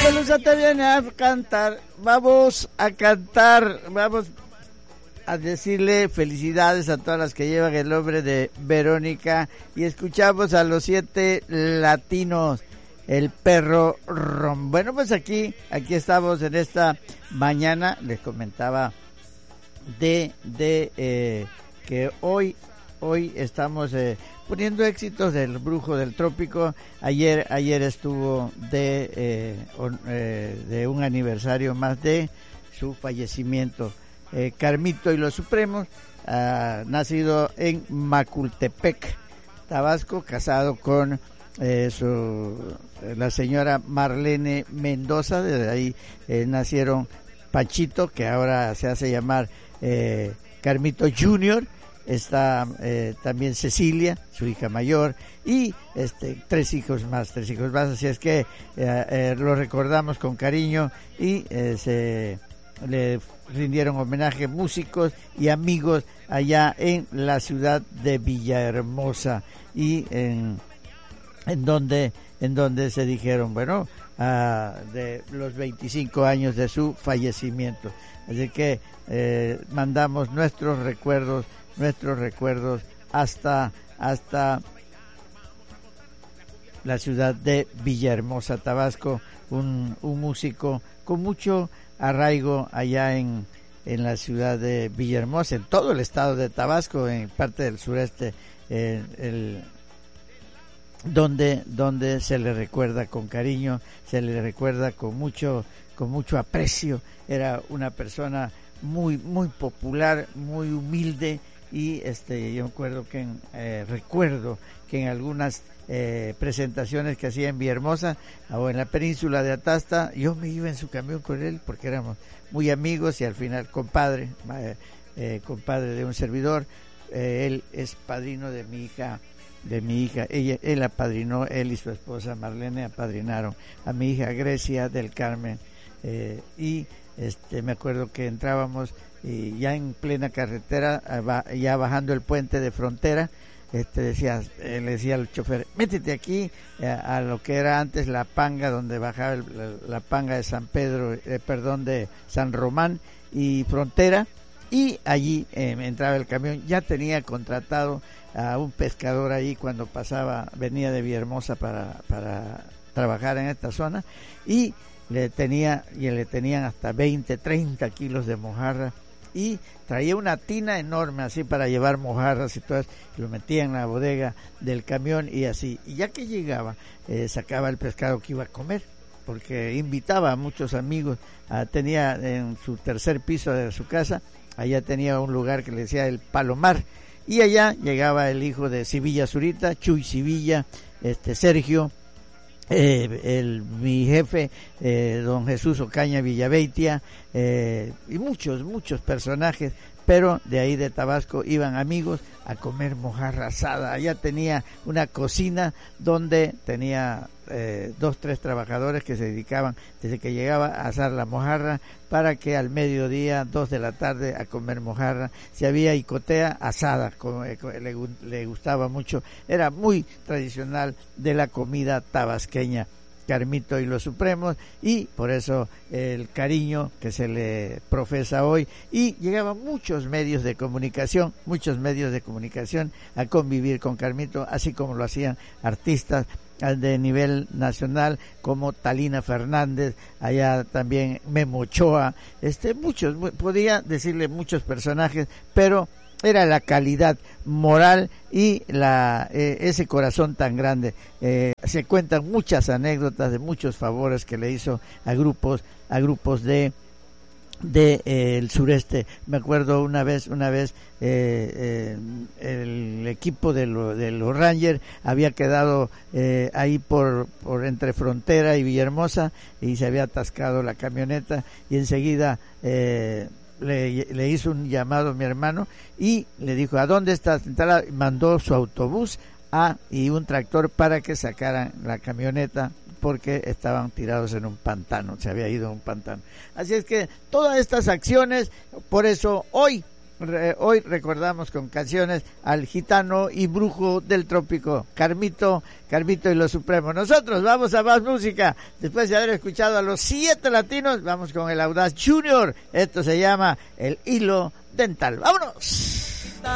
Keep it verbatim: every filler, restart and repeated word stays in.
Pelusa te viene a cantar, vamos a cantar, vamos a decirle felicidades a todas las que llevan el nombre de Verónica y escuchamos a los siete latinos, el perro rom. Bueno, pues aquí, aquí estamos en esta mañana, les comentaba de, de eh, que hoy, hoy estamos eh, poniendo éxitos del Brujo del Trópico. Ayer, ayer estuvo de, eh, on, eh, de un aniversario más de su fallecimiento. Eh, Carmito y los Supremos, uh, nacido en Macultepec, Tabasco, casado con eh, su, la señora Marlene Mendoza. Desde ahí eh, nacieron Panchito, que ahora se hace llamar eh, Carmito Junior. Está eh, también Cecilia, su hija mayor, y este tres hijos más, tres hijos más. Así es que eh, eh, lo recordamos con cariño y eh, se le rindieron homenaje músicos y amigos allá en la ciudad de Villahermosa, y en, en donde en donde se dijeron, bueno, uh, de los veinticinco años de su fallecimiento. Así que eh, mandamos nuestros recuerdos, nuestros recuerdos hasta hasta la ciudad de Villahermosa, Tabasco, un, un músico con mucho arraigo allá en, en la ciudad de Villahermosa, en todo el estado de Tabasco, en parte del sureste, eh, el, donde donde se le recuerda con cariño, se le recuerda con mucho con mucho aprecio. Era una persona muy muy popular, muy humilde, y este yo recuerdo que en, eh, recuerdo que en algunas Eh, presentaciones que hacía en Villahermosa o en la península de Atasta, yo me iba en su camión con él porque éramos muy amigos y al final compadre, eh, eh, compadre de un servidor. Eh, él es padrino de mi hija, de mi hija, ella, él apadrinó, él y su esposa Marlene apadrinaron a mi hija Grecia del Carmen, eh, y este me acuerdo que entrábamos y ya en plena carretera, ya bajando el puente de frontera. Este decía, eh, le decía al chofer, métete aquí eh, a lo que era antes la Panga, donde bajaba el, la, la Panga de San Pedro, eh, perdón, de San Román y Frontera, y allí eh, entraba el camión. Ya tenía contratado a un pescador ahí cuando pasaba, venía de Villahermosa para, para trabajar en esta zona, y le tenía, y le tenían hasta veinte, treinta kilos de mojarra, y traía una tina enorme así para llevar mojarras y todo eso, y lo metía en la bodega del camión y así, y ya que llegaba eh, sacaba el pescado que iba a comer, porque invitaba a muchos amigos. Ah, tenía en su tercer piso de su casa, allá tenía un lugar que le decía el Palomar, y allá llegaba el hijo de Sevilla Zurita, Chuy Sevilla, este Sergio, Eh, el mi jefe eh, don Jesús Ocaña Villaveitia, eh, y muchos muchos personajes, pero de ahí de Tabasco iban amigos a comer mojarra asada. Allá tenía una cocina donde tenía eh, dos, tres trabajadores que se dedicaban desde que llegaba a asar la mojarra, para que al mediodía, dos de la tarde, a comer mojarra. Si había icotea, asada, como, eh, le, le gustaba mucho, era muy tradicional de la comida tabasqueña, Carmito y los Supremos, y por eso el cariño que se le profesa hoy. Y llegaban muchos medios de comunicación, muchos medios de comunicación a convivir con Carmito, así como lo hacían artistas de nivel nacional como Talina Fernández, allá también Memo Ochoa, este muchos, podía decirle muchos personajes, pero era la calidad moral y la eh, ese corazón tan grande. Eh, se cuentan muchas anécdotas de muchos favores que le hizo a grupos a grupos de de eh, el sureste. Me acuerdo una vez una vez eh, eh, el equipo de, lo, de los Rangers había quedado eh, ahí por por entre Frontera y Villahermosa, y se había atascado la camioneta, y enseguida eh, Le, le hizo un llamado a mi hermano y le dijo, ¿a dónde estás? Mandó su autobús a, y un tractor para que sacaran la camioneta, porque estaban tirados en un pantano, se había ido a un pantano. Así es que todas estas acciones, por eso hoy re, hoy recordamos con canciones al gitano y brujo del trópico, Carmito, Carmito y los Supremos. Nosotros vamos a más música. Después de haber escuchado a los siete latinos, vamos con el Audaz Junior. Esto se llama El Hilo Dental. ¡Vámonos!